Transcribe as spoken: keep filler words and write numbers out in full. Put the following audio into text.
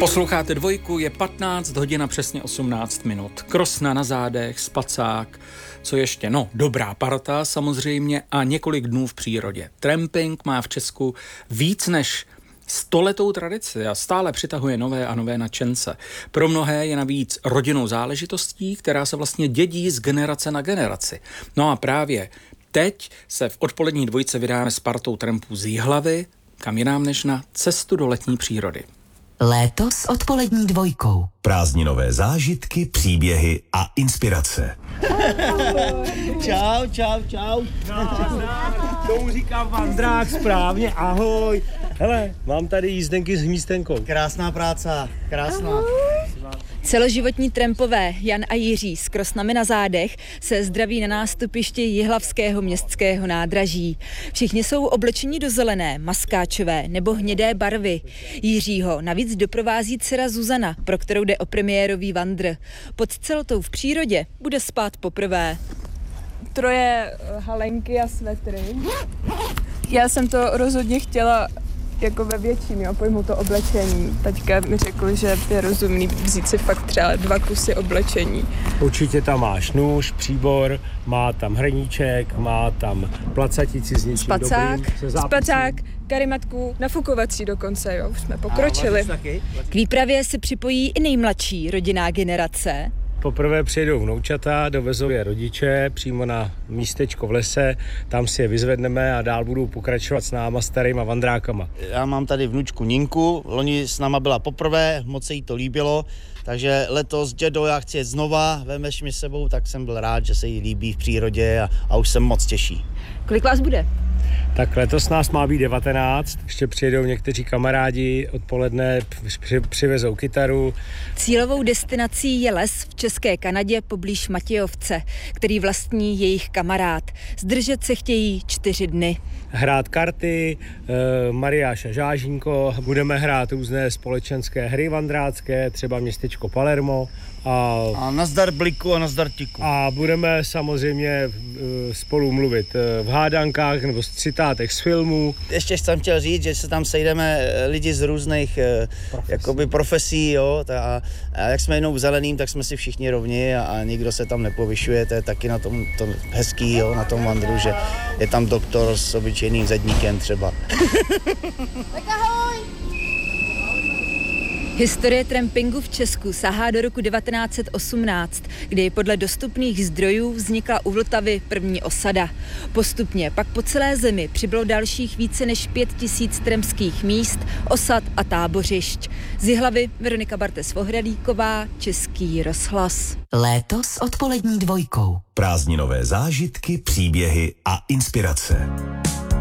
Posloucháte Dvojku, je patnáct hodin a přesně osmnáct minut. Krosna na zádech, spacák, co ještě? No, dobrá parta samozřejmě a několik dnů v přírodě. Tramping má v Česku víc než stoletou tradici a stále přitahuje nové a nové nadšence. Pro mnohé je navíc rodinnou záležitostí, která se vlastně dědí z generace na generaci. No a právě teď se v odpolední dvojce vydáme s partou trampů z Jihlavy, kam jinam než na cestu do letní přírody. Léto s odpolední dvojkou. Prázdninové zážitky, příběhy a inspirace. Čau, čau, čau. Tomu říkám vandrák správně, ahoj. Hele, mám tady jízdenky s hmízdenkou. Krásná práce, krásná. Celoživotní trampové Jan a Jiří s krosnami na zádech se zdraví na nástupišti Jihlavského městského nádraží. Všichni jsou oblečeni do zelené, maskáčové nebo hnědé barvy. Jiřího navíc doprovází dcera Zuzana, pro kterou jde o premiérový vandr. Pod celotou v přírodě bude spát poprvé. Troje halenky a svetry. Já jsem to rozhodně chtěla jako ve větším, jo, pojmu to oblečení. Taťka mi řekl, že je rozumný vzít si fakt třeba dva kusy oblečení. Určitě tam máš nůž, příbor, má tam hrníček, má tam placatici s něčím Spacák, dobrým. spacák, karimatku, nafukovací dokonce, jo, už jsme pokročili. K výpravě se připojí i nejmladší rodinná generace. Poprvé přijedou vnoučata, dovezou je rodiče přímo na místečko v lese, tam si je vyzvedneme a dál budou pokračovat s náma starýma vandrákama. Já mám tady vnučku Ninku, loni s náma byla poprvé, moc se jí to líbilo, takže letos dědo, já chci jet znova, vemeš mi sebou, tak jsem byl rád, že se jí líbí v přírodě a, a už se moc těší. Kolik vás bude? Tak letos nás má být devatenáct, ještě přijedou někteří kamarádi, odpoledne při, přivezou kytaru. Cílovou destinací je les v České Kanadě poblíž Matějovce, který vlastní jejich kamarád. Zdržet se chtějí čtyři dny. Hrát karty, e, Mariáš a Žážínko, budeme hrát různé společenské hry vandrácké, třeba městečko Palermo. A, a nazdar Bliku a nazdar Tiku. A budeme samozřejmě e, spolu mluvit v hádankách nebo z citátech z filmů. Ještě jsem chtěl říct, že se tam sejdeme lidi z různých profesí, jakoby profesí, jo, a, a jak jsme jenom v zeleným, tak jsme si všichni rovni a, a nikdo se tam nepovyšuje, to je taky na tom to hezký, jo, na tom vandru, že je tam doktor s obyčejným zedníkem třeba. Tak ahoj! Historie trampingu v Česku sahá do roku devatenáct set osmnáct, kdy podle dostupných zdrojů vznikla u Vltavy první osada. Postupně pak po celé zemi přibylo dalších více než pět tisíc trampských míst, osad a tábořišť. Z Jihlavy Veronika Bartes-Vohralíková, Český rozhlas. Léto s odpolední dvojkou. Prázdninové zážitky, příběhy a inspirace.